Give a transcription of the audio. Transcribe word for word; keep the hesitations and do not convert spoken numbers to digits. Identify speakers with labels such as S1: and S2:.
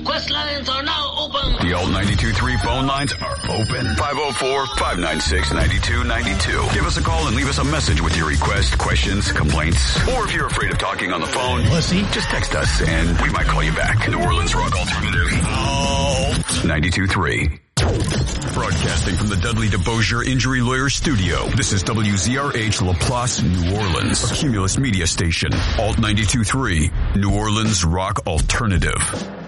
S1: Request lines are now open.
S2: The Alt ninety-two point three phone lines are open. five oh four, five nine six, nine two nine two. Give us a call and leave us a message with your request, questions, complaints. Or if you're afraid of talking on the phone, pussy, just text us and we might call you back. New Orleans Rock Alternative. Alt ninety-two point three. Broadcasting from the Dudley DeBosier Injury Lawyer Studio. This is W Z R H Laplace, New Orleans. A Cumulus Media Station. Alt ninety-two point three. New Orleans Rock Alternative.